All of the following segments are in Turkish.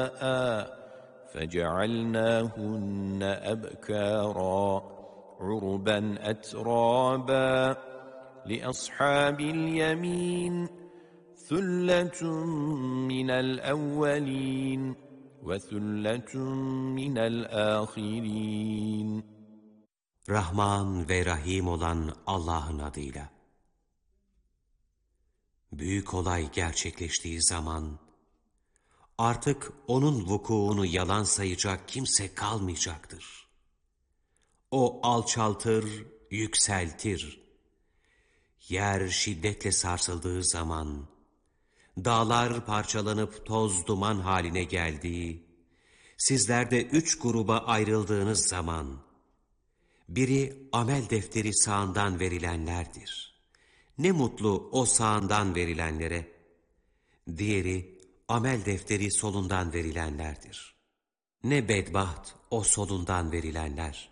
فجعلناهن أبكارا عربا أترابا لأصحاب اليمين ثلة من الأولين وثلة من الآخرين. Rahman ve Rahim olan Allah'ın adıyla. Büyük olay gerçekleştiği zaman, artık onun vukuunu yalan sayacak kimse kalmayacaktır. O alçaltır, yükseltir. Yer şiddetle sarsıldığı zaman, dağlar parçalanıp toz duman haline geldiği, sizler de 3 gruba ayrıldığınız zaman, biri amel defteri sağından verilenlerdir. Ne mutlu o sağından verilenlere. Diğeri amel defteri solundan verilenlerdir. Ne bedbaht o solundan verilenler.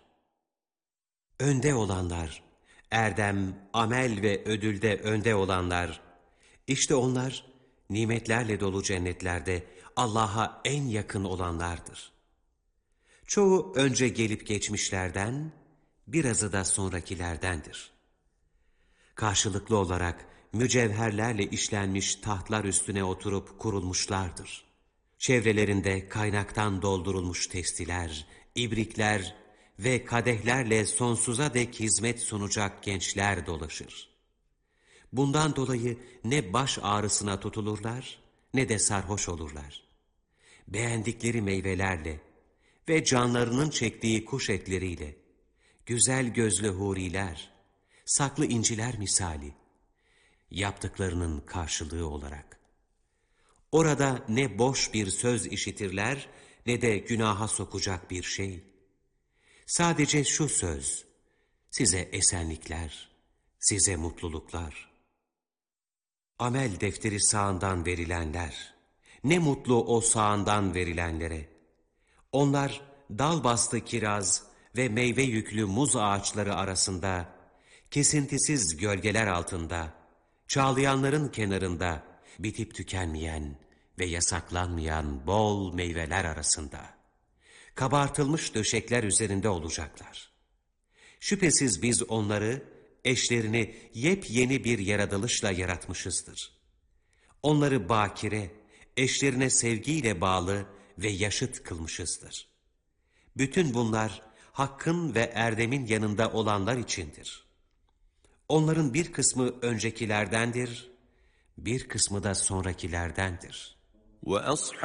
Önde olanlar, erdem, amel ve ödülde önde olanlar, işte onlar nimetlerle dolu cennetlerde Allah'a en yakın olanlardır. Çoğu önce gelip geçmişlerden, birazı da sonrakilerdendir. Karşılıklı olarak mücevherlerle işlenmiş tahtlar üstüne oturup kurulmuşlardır. Çevrelerinde kaynaktan doldurulmuş testiler, ibrikler ve kadehlerle sonsuza dek hizmet sunacak gençler dolaşır. Bundan dolayı ne baş ağrısına tutulurlar, ne de sarhoş olurlar. Beğendikleri meyvelerle ve canlarının çektiği kuş etleriyle, güzel gözlü huriler, saklı inciler misali, yaptıklarının karşılığı olarak. Orada ne boş bir söz işitirler, ne de günaha sokacak bir şey. Sadece şu söz, size esenlikler, size mutluluklar. Amel defteri sağından verilenler, ne mutlu o sağından verilenlere. Onlar dal bastı kiraz ve meyve yüklü muz ağaçları arasında, kesintisiz gölgeler altında, çağlayanların kenarında, bitip tükenmeyen ve yasaklanmayan bol meyveler arasında, kabartılmış döşekler üzerinde olacaklar. Şüphesiz biz onları, eşlerini yepyeni bir yaratılışla yaratmışızdır. Onları bakire, eşlerine sevgiyle bağlı ve yaşıt kılmışızdır. Bütün bunlar hakkın ve erdemin yanında olanlar içindir. Onların bir kısmı öncekilerdendir, bir kısmı da sonrakilerdendir.